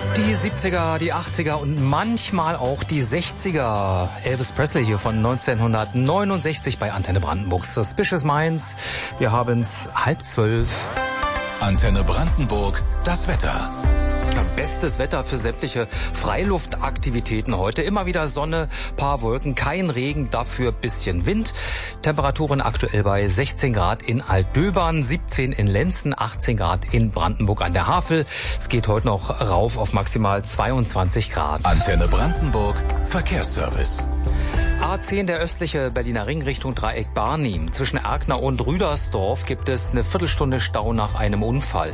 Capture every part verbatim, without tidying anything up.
Die siebziger, die achtziger und manchmal auch die sechziger. Elvis Presley hier von neunzehnhundertneunundsechzig bei Antenne Brandenburg. Suspicious Minds. Wir haben's halb zwölf. Antenne Brandenburg, das Wetter. Bestes Wetter für sämtliche Freiluftaktivitäten heute. Immer wieder Sonne, paar Wolken, kein Regen, dafür bisschen Wind. Temperaturen aktuell bei sechzehn Grad in Altdöbern, siebzehn in Lenzen, achtzehn Grad in Brandenburg an der Havel. Es geht heute noch rauf auf maximal zweiundzwanzig Grad. Antenne Brandenburg, Verkehrsservice. A zehn, der östliche Berliner Ring Richtung Dreieck Barnim. Zwischen Erkner und Rüdersdorf gibt es eine Viertelstunde Stau nach einem Unfall.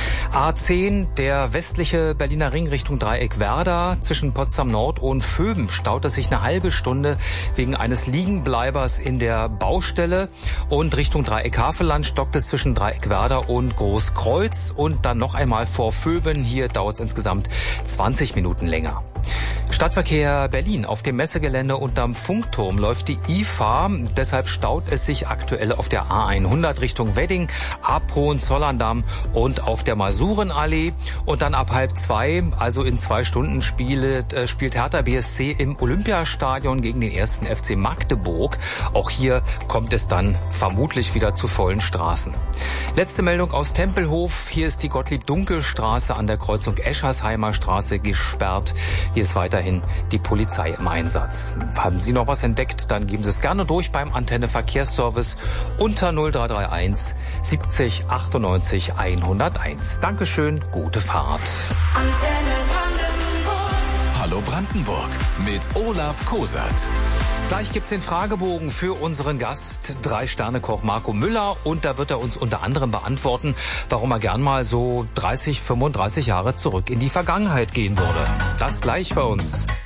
A zehn, der westliche Berliner Ring Richtung Dreieck Werder. Zwischen Potsdam Nord und Vöben staut es sich eine halbe Stunde wegen eines Liegenbleibers in der Baustelle. Und Richtung Dreieck Havelland stockt es zwischen Dreieck Werder und Großkreuz. Und dann noch einmal vor Vöben. Hier dauert es insgesamt zwanzig Minuten länger. Stadtverkehr Berlin. Auf dem Messegelände unterm Funkturm läuft die I F A. Deshalb staut es sich aktuell auf der A hundert Richtung Wedding, ab Hohenzollern-Damm und auf der Masurenallee. Und dann ab halb zwei, also in zwei Stunden, spielt, äh, spielt Hertha B S C im Olympiastadion gegen den ersten F C Magdeburg. Auch hier kommt es dann vermutlich wieder zu vollen Straßen. Letzte Meldung aus Tempelhof. Hier ist die Gottlieb-Dunkel-Straße an der Kreuzung Eschersheimer Straße gesperrt. Hier ist weiterhin die Polizei im Einsatz. Haben Sie noch was entdeckt, dann geben Sie es gerne durch beim Antenne Verkehrsservice unter null drei drei eins siebzig achtundneunzig hunderteins. Dankeschön, gute Fahrt. Antenne Brandenburg. Hallo Brandenburg mit Olaf Kosert. Gleich gibt's den Fragebogen für unseren Gast, Drei-Sterne-Koch Marco Müller. Und da wird er uns unter anderem beantworten, warum er gern mal so dreißig, fünfunddreißig Jahre zurück in die Vergangenheit gehen würde. Das gleich bei uns.